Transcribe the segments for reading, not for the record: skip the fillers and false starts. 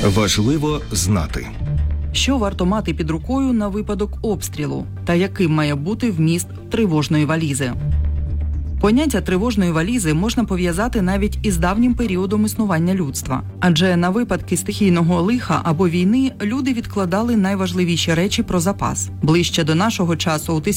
Важливо знати. Що варто мати під рукою на випадок обстрілу? Та яким має бути вміст тривожної валізи? Поняття тривожної валізи можна пов'язати навіть із давнім періодом існування людства. Адже на випадки стихійного лиха або війни люди відкладали найважливіші речі про запас. Ближче до нашого часу, у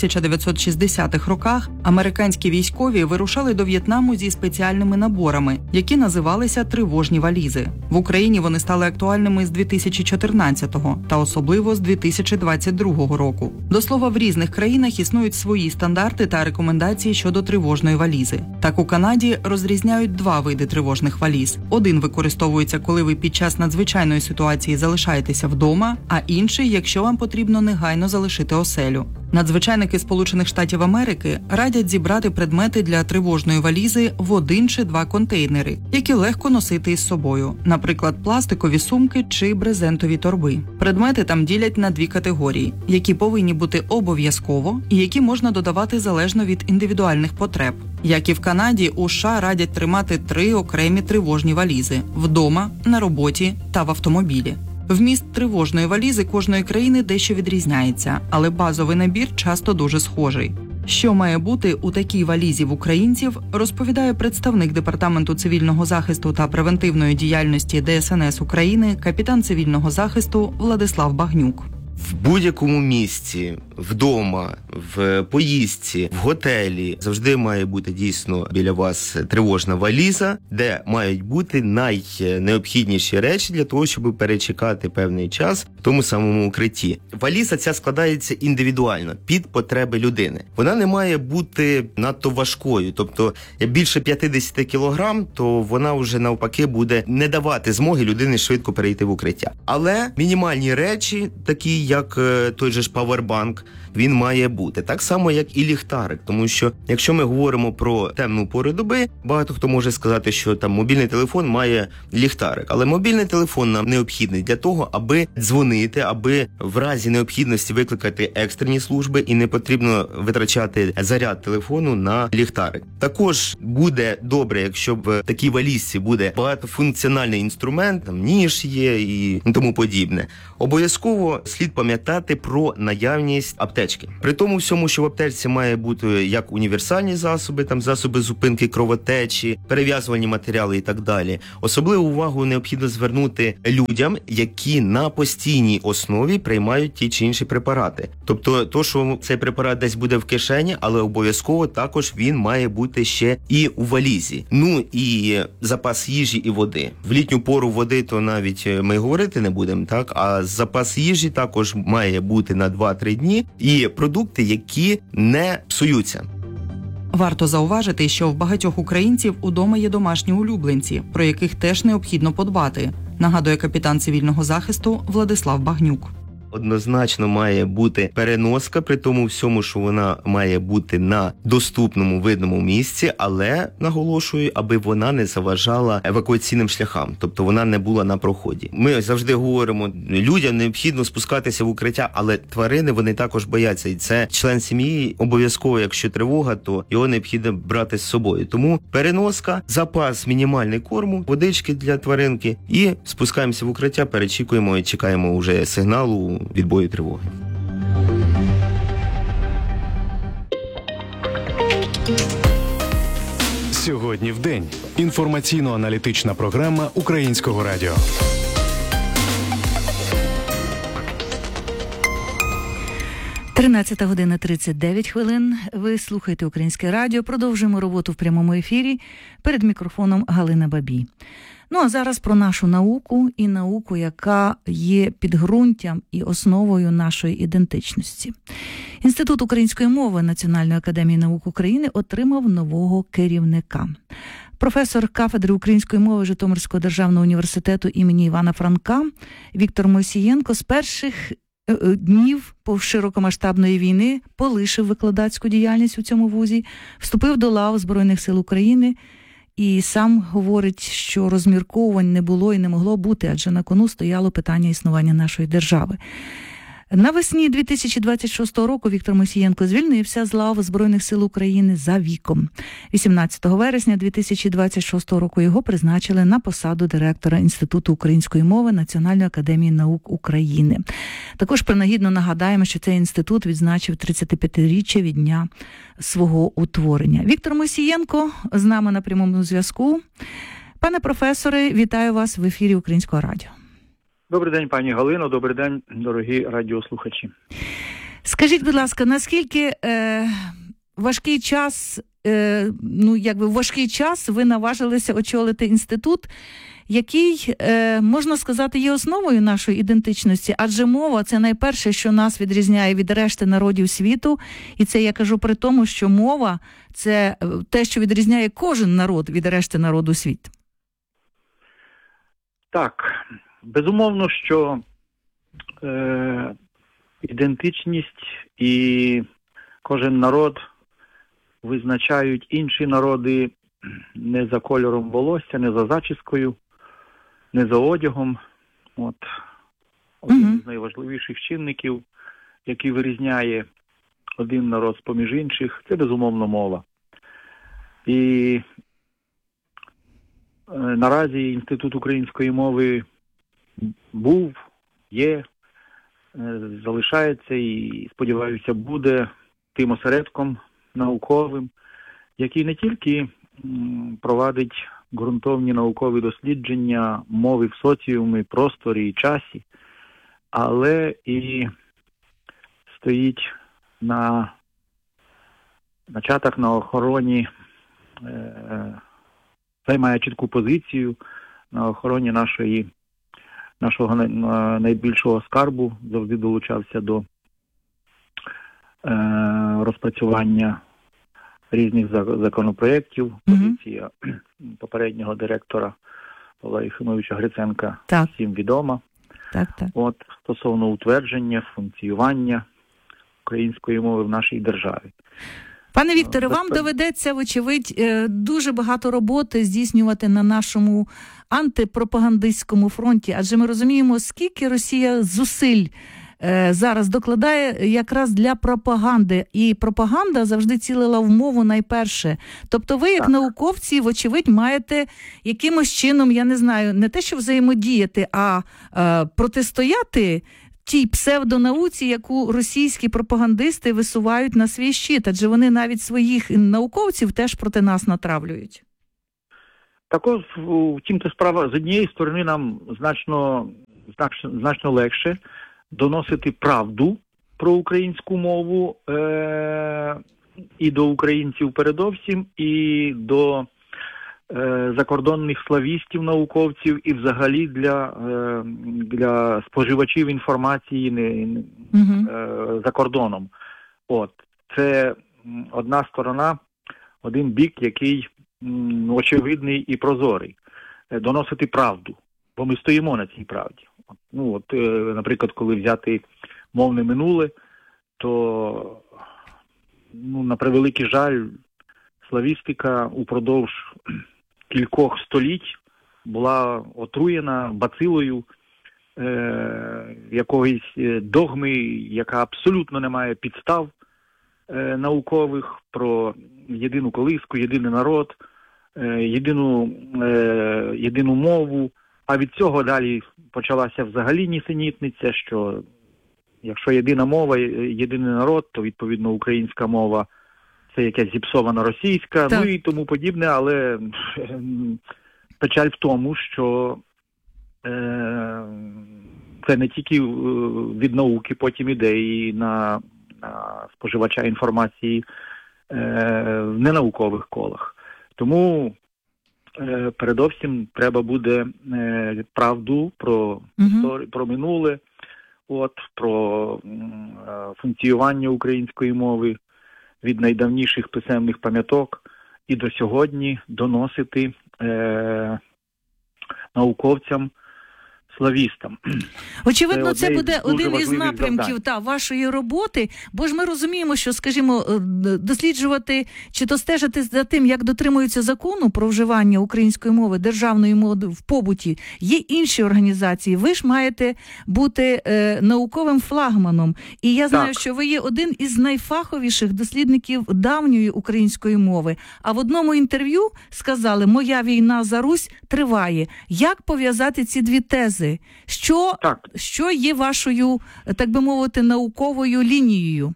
1960-х роках, американські військові вирушали до В'єтнаму зі спеціальними наборами, які називалися тривожні валізи. В Україні вони стали актуальними з 2014-го та особливо з 2022 року. До слова, в різних країнах існують свої стандарти та рекомендації щодо тривожної валізи. Так, у Канаді розрізняють два види тривожних валіз. Один використовується, коли ви під час надзвичайної ситуації залишаєтеся вдома, а інший, якщо вам потрібно негайно залишити оселю. Надзвичайники Сполучених Штатів Америки радять зібрати предмети для тривожної валізи в 1 чи 2 контейнери, які легко носити із собою, наприклад, пластикові сумки чи брезентові торби. Предмети там ділять на 2 категорії, які повинні бути обов'язково і які можна додавати залежно від індивідуальних потреб. Як і в Канаді, у США радять тримати 3 окремі тривожні валізи – вдома, на роботі та в автомобілі. Вміст тривожної валізи кожної країни дещо відрізняється, але базовий набір часто дуже схожий. Що має бути у такій валізі в українців, розповідає представник Департаменту цивільного захисту та превентивної діяльності ДСНС України, капітан цивільного захисту Владислав Багнюк. В будь-якому місці, вдома, в поїздці, в готелі завжди має бути дійсно біля вас тривожна валіза, де мають бути найнеобхідніші речі для того, щоб перечекати певний час в тому самому укритті. Валіза ця складається індивідуально, під потреби людини. Вона не має бути надто важкою, тобто більше 50 кілограм, то вона вже навпаки буде не давати змоги людині швидко перейти в укриття. Але мінімальні речі, такі як той же ж павербанк, він має бути. Так само, як і ліхтарик. Тому що, якщо ми говоримо про темну пору доби, багато хто може сказати, що там мобільний телефон має ліхтарик. Але мобільний телефон нам необхідний для того, аби дзвонити, аби в разі необхідності викликати екстрені служби і не потрібно витрачати заряд телефону на ліхтарик. Також буде добре, якщо в такій валізці буде багатофункціональний інструмент, там ніж є і тому подібне. Обов'язково слід пам'ятати про наявність аптечки. При тому всьому, що в аптечці має бути як універсальні засоби, там засоби зупинки кровотечі, перев'язувальні матеріали і так далі. Особливу увагу необхідно звернути людям, які на постійній основі приймають ті чи інші препарати. Тобто, то, що цей препарат десь буде в кишені, але обов'язково також він має бути ще і у валізі. Ну і запас їжі і води. В літню пору води то навіть ми говорити не будемо, так? А запас їжі також має бути на 2-3 дні. І продукти, які не псуються. Варто зауважити, що в багатьох українців удома є домашні улюбленці, про яких теж необхідно подбати, нагадує капітан цивільного захисту Владислав Багнюк. Однозначно має бути переноска, при тому всьому, що вона має бути на доступному, видному місці, але, наголошую, аби вона не заважала евакуаційним шляхам, тобто вона не була на проході. Ми завжди говоримо, людям необхідно спускатися в укриття, але тварини, вони також бояться, і це член сім'ї, обов'язково, якщо тривога, то його необхідно брати з собою. Тому переноска, запас мінімальний корму, водички для тваринки і спускаємося в укриття, перечікуємо і чекаємо вже сигналу відбою тривоги. Сьогодні в день. Інформаційно-аналітична програма Українського радіо. Тринадцята година 39 хвилин. Ви слухаєте Українське радіо. Продовжуємо роботу в прямому ефірі. Перед мікрофоном Галина Бабій. Ну, а зараз про нашу науку і науку, яка є підґрунтям і основою нашої ідентичності. Інститут української мови Національної академії наук України отримав нового керівника. Професор кафедри української мови Житомирського державного університету імені Івана Франка Віктор Мойсієнко з перших днів широкомасштабної війни полишив викладацьку діяльність у цьому вузі, вступив до лав Збройних сил України і сам говорить, що розмірковувань не було і не могло бути, адже на кону стояло питання існування нашої держави. Навесні 2026 року Віктор Мосієнко звільнився з лав Збройних сил України за віком. 18 вересня 2026 року його призначили на посаду директора Інституту української мови Національної академії наук України. Також принагідно нагадаємо, що цей інститут відзначив 35-річчя від дня свого утворення. Віктор Мосієнко з нами на прямому зв'язку. Пане професоре, вітаю вас в ефірі Українського радіо. Добрий день, пані Галино, добрий день, дорогі радіослухачі. Скажіть, будь ласка, наскільки важкий час, в важкий час ви наважилися очолити інститут, який, можна сказати, є основою нашої ідентичності, адже мова – це найперше, що нас відрізняє від решти народів світу, і це я кажу при тому, що мова – це те, що відрізняє кожен народ від решти народу світу. Так, безумовно, що ідентичність і кожен народ визначають інші народи не за кольором волосся, не за зачіскою, не за одягом. Один з найважливіших чинників, який вирізняє один народ з-поміж інших, це безумовно мова. І наразі Інститут української мови був, є, залишається і, сподіваюся, буде тим осередком науковим, який не тільки провадить ґрунтовні наукові дослідження мови в соціумі, просторі і часі, але і стоїть на начаток, на охороні, займає чітку позицію на охороні нашого найбільшого скарбу, завжди долучався до розпрацювання різних законопроєктів. Позиція попереднього директора Павла Єфимовича Гриценка всім відома. Стосовно утвердження, функціювання української мови в нашій державі. Пане Вікторе, вам доведеться, вочевидь, дуже багато роботи здійснювати на нашому антипропагандистському фронті, адже ми розуміємо, скільки Росія зусиль зараз докладає якраз для пропаганди. І пропаганда завжди цілила в мову найперше. Тобто ви, як науковці, вочевидь, маєте якимось чином, я не знаю, не те, що взаємодіяти, а протистояти тій псевдонауці, яку російські пропагандисти висувають на свій щит, адже вони навіть своїх науковців теж проти нас натравлюють. Також, втім, це справа, з однієї сторони, нам значно легше доносити правду про українську мову і до українців передовсім, і до закордонних славістів, науковців, і взагалі для споживачів інформації за кордоном. Це одна сторона, один бік, який очевидний і прозорий. Доносити правду, бо ми стоїмо на цій правді. Наприклад, коли взяти мовне минуле, то, на превеликий жаль, славістика упродовж кількох століть була отруєна бацилою якоїсь догми, яка абсолютно не має підстав наукових про єдину колиску, єдиний народ, єдину мову. А від цього далі почалася взагалі нісенітниця, що якщо єдина мова, єдиний народ, то, відповідно, українська мова – це якась зіпсована російська, і тому подібне, але печаль в тому, що це не тільки від науки, потім іде і на споживача інформації в ненаукових колах. Тому передовсім треба буде правду про історію, про минуле, про функціювання української мови від найдавніших писемних пам'яток і до сьогодні доносити науковцям славістам. Очевидно, це одне буде із дуже один із важливих напрямків вашої роботи, бо ж ми розуміємо, що, скажімо, досліджувати чи то стежити за тим, як дотримуються закону про вживання української мови, державної мови в побуті, є інші організації. Ви ж маєте бути науковим флагманом. І я знаю, що ви є один із найфаховіших дослідників давньої української мови. А в одному інтерв'ю сказали, моя війна за Русь триває. Як пов'язати ці дві тези? Що є вашою, так би мовити, науковою лінією?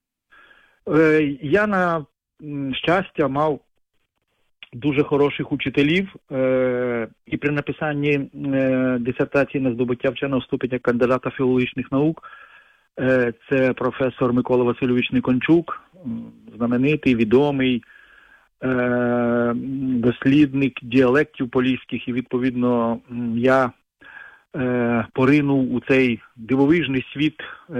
Я, на щастя, мав дуже хороших учителів, і при написанні дисертації на здобуття вченого ступеня кандидата філологічних наук це професор Микола Васильович Никончук, знаменитий, відомий дослідник діалектів поліських, і, відповідно, я поринув у цей дивовижний світ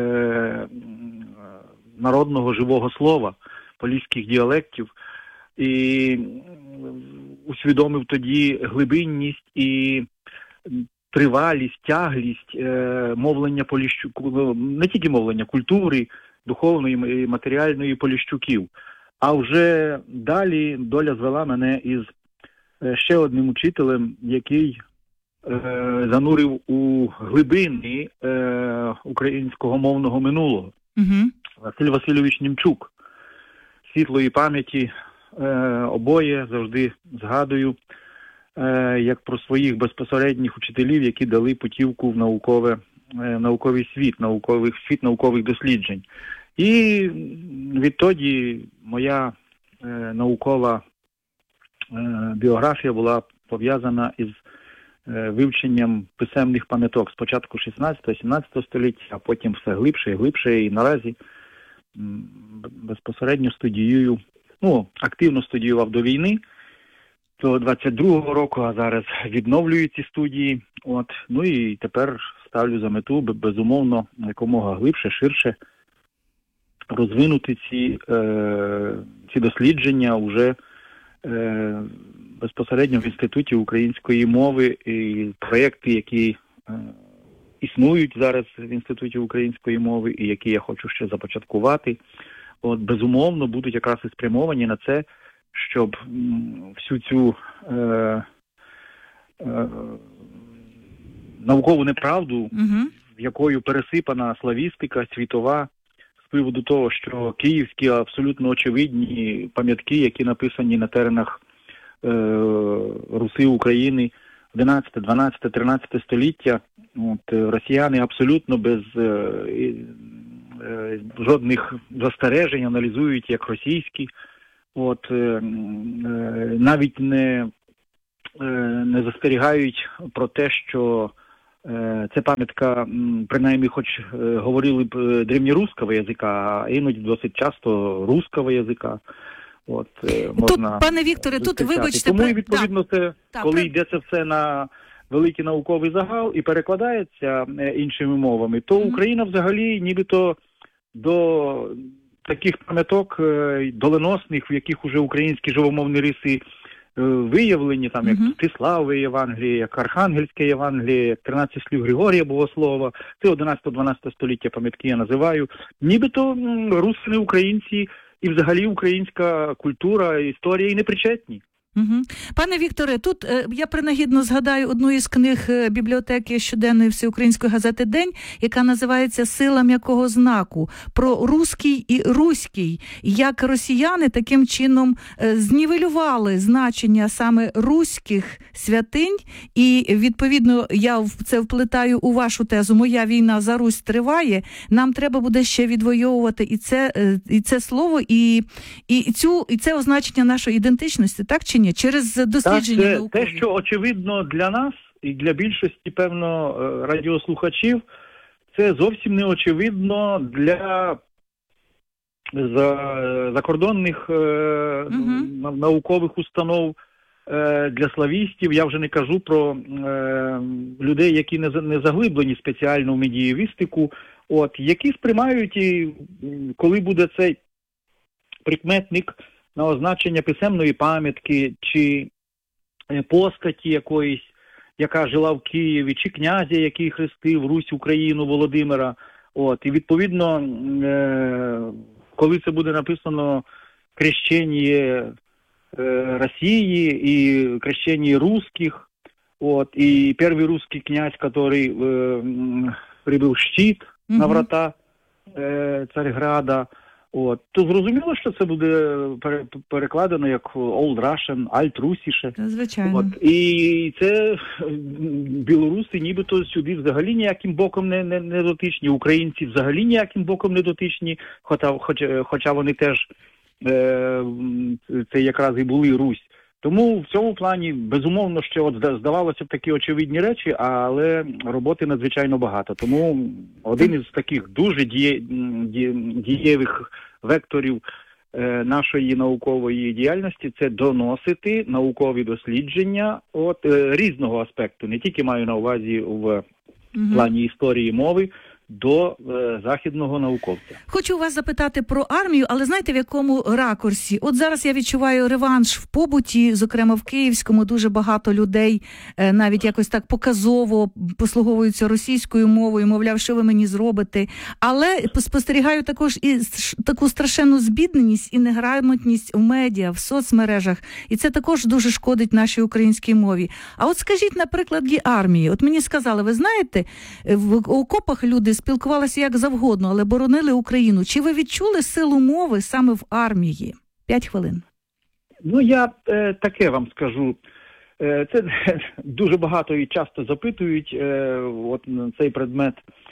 народного живого слова, поліських діалектів, і усвідомив тоді глибинність і тривалість, тяглість мовлення Поліщуку, не тільки мовлення, культури, духовної і матеріальної Поліщуків. А вже далі доля звела мене із ще одним учителем, який занурив у глибини українського мовного минулого. Василь Васильович Німчук. Світлої пам'яті обоє завжди згадую як про своїх безпосередніх учителів, які дали путівку в науковий світ наукових досліджень. І відтоді моя наукова біографія була пов'язана із вивченням писемних пам'яток спочатку 16-17 століття, а потім все глибше і глибше, і наразі безпосередньо студіюю, активно студіював до війни, до 22-го року, а зараз відновлюю ці студії. І тепер ставлю за мету, безумовно, якомога глибше, ширше розвинути ці дослідження уже безпосередньо в Інституті української мови, і проєкти, які існують зараз в Інституті української мови і які я хочу ще започаткувати, безумовно, будуть якраз і спрямовані на це, щоб всю цю наукову неправду, якою пересипана славістика світова, з приводу того, що київські абсолютно очевидні пам'ятки, які написані на теренах Руси, України 11, 12, 13 століття, росіяни абсолютно без жодних застережень аналізують як російські, навіть не застерігають про те, що це пам'ятка, принаймні, хоч говорили б древньоруського язика, а іноді досить часто руського язика. Можна, пане Вікторе, тут, вибачте... Тому, відповідно, коли йде це все на великий науковий загал і перекладається іншими мовами, то Україна взагалі нібито до таких пам'яток доленосних, в яких уже українські живомовні риси виявлені, там як Мстиславове Євангеліє, як Архангельське Євангеліє, як 13 слів Григорія Богослова, це 11-12 століття пам'ятки я називаю, нібито русини, українці і взагалі українська культура, історія і не причетні. Пане Вікторе, тут я принагідно згадаю одну із книг бібліотеки щоденної Всеукраїнської газети «День», яка називається «Сила м'якого знаку», про руський і руський, як росіяни таким чином знівелювали значення саме руських святинь, і відповідно я це вплетаю у вашу тезу «Моя війна за Русь триває», нам треба буде ще відвоювати і це слово, і це означення нашої ідентичності, так чи ні? Через дослідження наукові. Те, що очевидно для нас і для більшості, певно, радіослухачів, це зовсім не очевидно для закордонних наукових установ, для славістів. Я вже не кажу про людей, які не заглиблені спеціально в медієвістику, які сприймають, і коли буде цей прикметник на означення писемної пам'ятки чи постаті якоїсь, яка жила в Києві, чи князя, який хрестив Русь, Україну, Володимира. І відповідно, коли це буде написано «Крещення Росії» і «Крещення русских», і перший русский князь, який прибив щит на врата Царьграда, то зрозуміло, що це буде перекладено як Old Russian, Alt Russische. Звичайно. І це білоруси нібито сюди взагалі ніяким боком не дотичні, українці взагалі ніяким боком не дотичні, хоча вони теж це якраз і були Русь. Тому в цьому плані, безумовно, що здавалося б такі очевидні речі, але роботи надзвичайно багато. Тому один із таких дуже дієвих векторів нашої наукової діяльності – це доносити наукові дослідження різного аспекту. Не тільки маю на увазі в плані історії мови, до західного науковця. Хочу вас запитати про армію, але знаєте, в якому ракурсі? От зараз я відчуваю реванш в побуті, зокрема в Київському, дуже багато людей навіть якось так показово послуговуються російською мовою, мовляв, що ви мені зробите. Але спостерігаю також і таку страшенну збідненість і неграмотність в медіа, в соцмережах. І це також дуже шкодить нашій українській мові. А от скажіть, на прикладі армії. От мені сказали, ви знаєте, в окопах люди спілкувалися як завгодно, але боронили Україну. Чи ви відчули силу мови саме в армії? 5 хвилин. Я таке вам скажу. Це дуже багато і часто запитують на цей предмет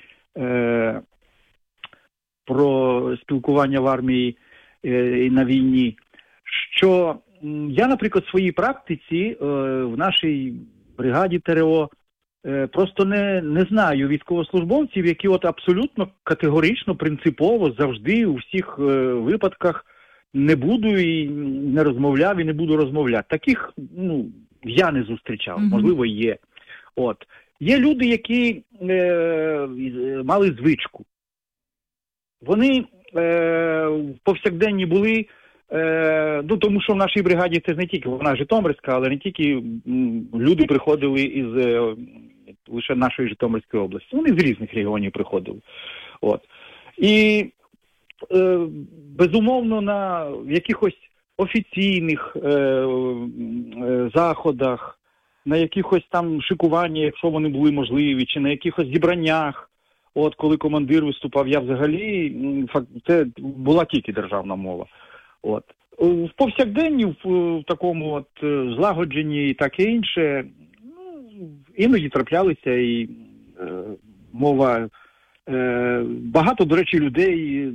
про спілкування в армії і на війні. Що я, наприклад, в своїй практиці в нашій бригаді ТРО просто не знаю військовослужбовців, які абсолютно категорично, принципово, завжди у всіх випадках не буду і не розмовляв, і не буду розмовляти. Таких, я не зустрічав, можливо, є. Є люди, які мали звичку. Вони повсякденні були, тому що в нашій бригаді це не тільки, вона Житомирська, але не тільки люди приходили із лише нашої Житомирської області. Вони з різних регіонів приходили. І, безумовно, на якихось офіційних заходах, на якихось там шикуваннях, якщо вони були можливі, чи на якихось зібраннях, коли командир виступав, я взагалі, це була тільки державна мова. В повсякденні, в такому злагодженні і таке інше, іноді траплялися і мова. Багато, до речі, людей,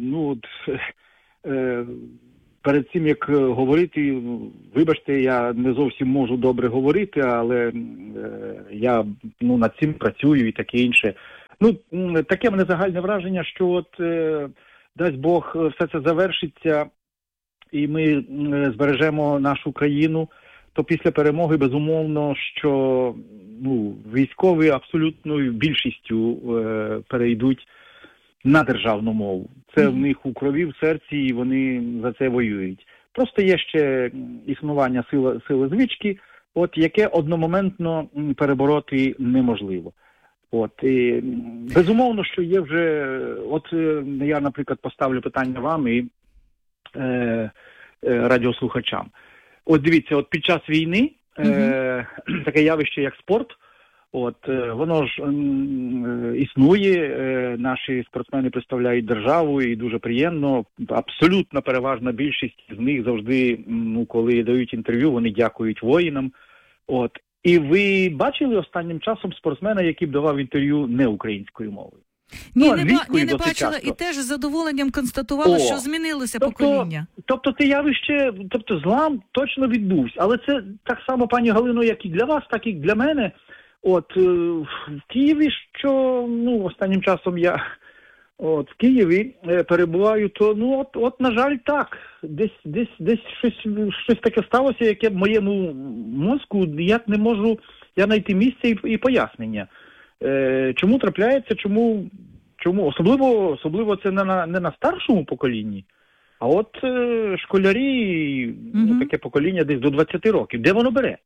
перед цим, як говорити, вибачте, я не зовсім можу добре говорити, але я над цим працюю і таке інше. Таке мене загальне враження, що дасть Бог, все це завершиться, і ми збережемо нашу країну, то після перемоги, безумовно, що військові абсолютною більшістю перейдуть на державну мову. Це в них у крові, в серці, і вони за це воюють. Просто є ще існування сили звички, яке одномоментно перебороти неможливо. І, безумовно, що є вже, я, наприклад, поставлю питання вам і радіослухачам. Дивіться, під час війни таке явище, як спорт, воно ж існує, наші спортсмени представляють державу, і дуже приємно. Абсолютно переважна більшість з них завжди, коли дають інтерв'ю, вони дякують воїнам. І ви бачили останнім часом спортсмена, який б давав інтерв'ю не українською мовою? Ні, не бачила, і теж з задоволенням констатувала, що змінилося покоління. Тобто це явище, злам точно відбувся. Але це так само, пані Галино, як і для вас, так і для мене. В Києві, що, останнім часом я в Києві перебуваю, то, на жаль, так. Десь щось таке сталося, яке в моєму мозку ніяк не можу знайти місце і пояснення. Чому трапляється, чому особливо це не на старшому поколінні, а школярі, таке покоління десь до 20 років. Де воно бере?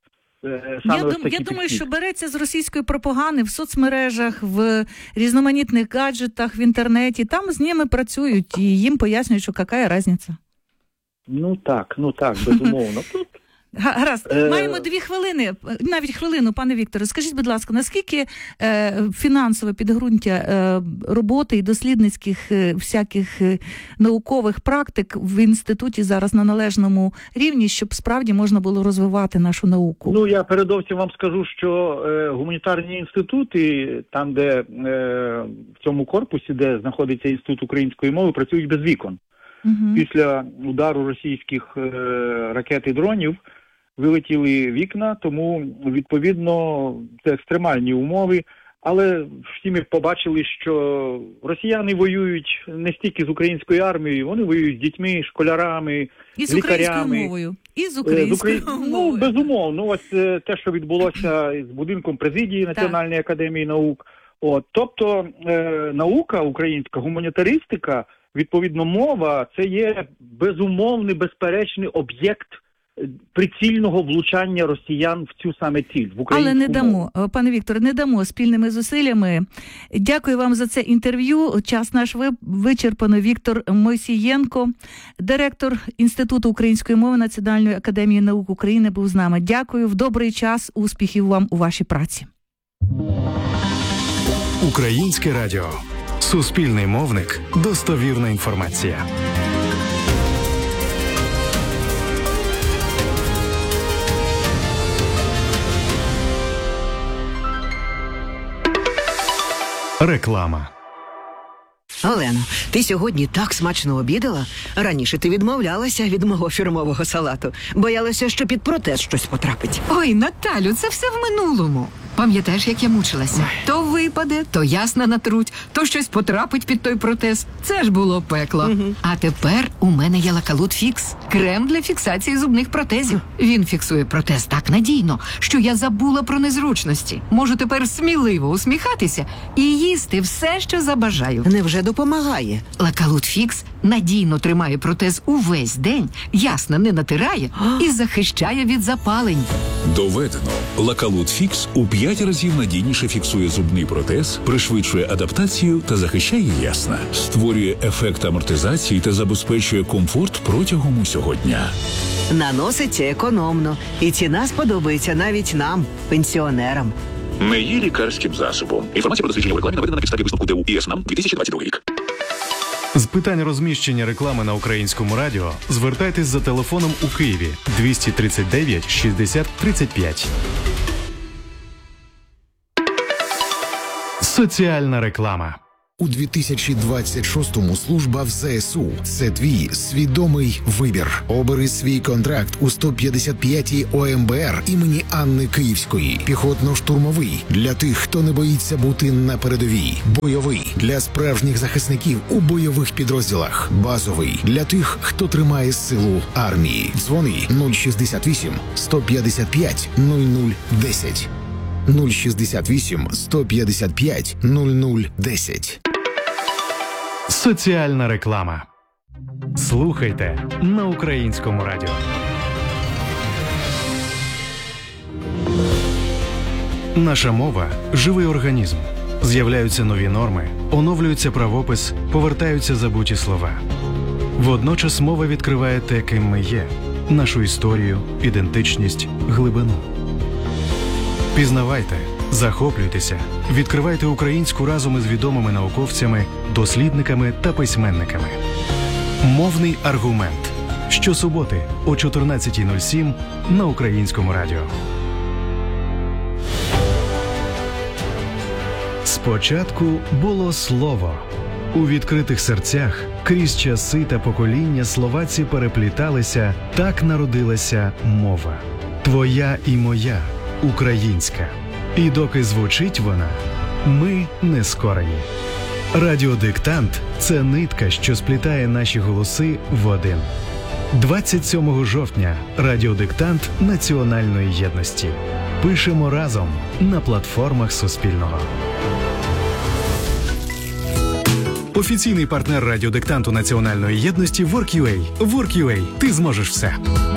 саме ось такі Я думаю, техніки. що береться з російської пропаганди в соцмережах, в різноманітних гаджетах, в інтернеті. Там з ними працюють і їм пояснюють, що яка різниця. Ну так, безумовно. Тут Гаразд, маємо 2 хвилини, навіть хвилину, пане Вікторе. Скажіть, будь ласка, наскільки фінансове підґрунтя роботи і дослідницьких всяких наукових практик в інституті зараз на належному рівні, щоб справді можна було розвивати нашу науку? Ну, я передовсім вам скажу, що гуманітарні інститути, там, де в цьому корпусі, де знаходиться Інститут української мови, працюють без вікон. Угу. Після удару російських ракет і дронів вилетіли вікна, тому, відповідно, це екстремальні умови. Але всі ми побачили, що росіяни воюють не стільки з українською армією, вони воюють з дітьми, школярами, І з лікарями. українською мовою. І з українською мовою. Ну, безумовно. Ось те, що відбулося з будинком президії Національної академії наук. Тобто наука українська, гуманітаристика, відповідно мова, це є безумовний, безперечний об'єкт прицільного влучання росіян в цю саме ціль, в українську Але не дамо, мову. пане Вікторе, не дамо спільними зусиллями. Дякую вам за це інтерв'ю. Час наш вичерпано. Віктор Мойсієнко, директор Інституту української мови Національної академії наук України, був з нами. Дякую. В добрий час. Успіхів вам у вашій праці. Українське радіо. Суспільний мовник. Достовірна інформація. Реклама. Олено, ти сьогодні так смачно обідала? Раніше ти відмовлялася від мого фірмового салату. Боялася, що під протез щось потрапить. Ой, Наталю, це все в минулому. Пам'ятаєш, як я мучилася? То випаде, то ясна натруть, то щось потрапить під той протез. Це ж було пекло. А тепер у мене є Лакалут Фікс. Крем для фіксації зубних протезів. Він фіксує протез так надійно, що я забула про незручності. Можу тепер сміливо усміхатися і їсти все, що забажаю. Невже допомагає? Лакалут Фікс надійно тримає протез увесь день, ясно не натирає і захищає від запалень. Доведено. Лакалут Фікс у 5 разів надійніше фіксує зубний протез, пришвидшує адаптацію та захищає ясна. Створює ефект амортизації та забезпечує комфорт протягом усього дня. Наноситься економно. І ціна сподобається навіть нам, пенсіонерам. Не є лікарським засобом. Інформація про дослідження в рекламі наведена на підставі висновку ТУ ІСНАМ 2022 рік. З питань розміщення реклами на Українському радіо звертайтесь за телефоном у Києві 239 60 35. Соціальна реклама. У 2026-му служба в ЗСУ – це твій свідомий вибір. Обери свій контракт у 155-й ОМБР імені Анни Київської. Піхотно-штурмовий – для тих, хто не боїться бути на передовій. Бойовий – для справжніх захисників у бойових підрозділах. Базовий – для тих, хто тримає силу армії. Дзвони 068 155 0010. 068 155 0010. Соціальна реклама. Слухайте на Українському радіо. Наша мова – живий організм. З'являються нові норми, оновлюється правопис, повертаються забуті слова. Водночас мова відкриває те, ким ми є – нашу історію, ідентичність, глибину. Пізнавайте, захоплюйтеся, відкривайте українську разом із відомими науковцями, дослідниками та письменниками. Мовний аргумент. Щосуботи о 14:07 на Українському радіо. Спочатку було слово. У відкритих серцях крізь часи та покоління словаці перепліталися, так народилася мова. Твоя і моя. Українська. І доки звучить вона, ми не скорені. Радіодиктант – це нитка, що сплітає наші голоси в один. 27 жовтня радіодиктант Національної єдності. Пишемо разом на платформах Суспільного. Офіційний партнер радіодиктанту Національної єдності WorkUA. WorkUA. Ти зможеш все.